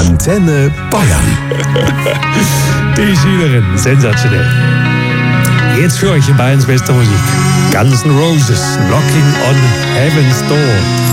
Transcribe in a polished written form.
Antenne Bayern. Die Schülerin, sensationell. Jetzt für euch in Bayerns bester Musik. Guns N' Roses, Knocking on Heaven's Door.